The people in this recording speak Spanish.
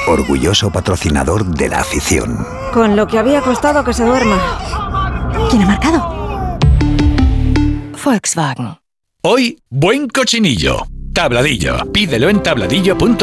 orgulloso patrocinador de la afición. Con lo que había costado que se duerma. ¿Quién ha marcado? Volkswagen. Hoy, buen cochinillo. Tabladillo. Pídelo en tabladillo.es.